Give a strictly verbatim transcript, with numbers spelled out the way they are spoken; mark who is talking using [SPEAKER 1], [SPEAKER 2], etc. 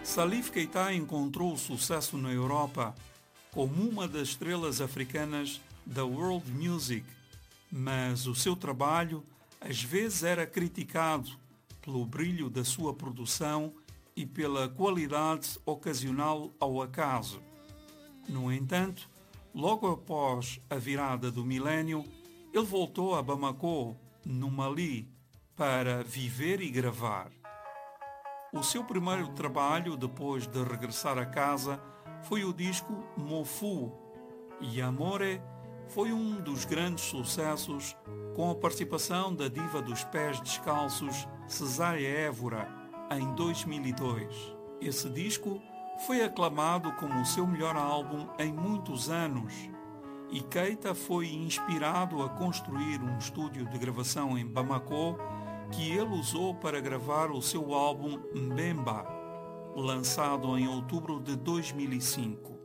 [SPEAKER 1] Salif Keita encontrou sucesso na Europa como uma das estrelas africanas da world music, mas o seu trabalho às vezes era criticado pelo brilho da sua produção e pela qualidade ocasional ao acaso. No entanto, logo após a virada do milénio, ele voltou a Bamako, no Mali, para viver e gravar. O seu primeiro trabalho, depois de regressar a casa, foi o disco Mofu, e Amore foi um dos grandes sucessos, com a participação da diva dos pés descalços, Cesária Évora, em dois mil e dois. Esse disco foi aclamado como o seu melhor álbum em muitos anos, e Keita foi inspirado a construir um estúdio de gravação em Bamako que ele usou para gravar o seu álbum Mbemba, lançado em outubro de dois mil e cinco.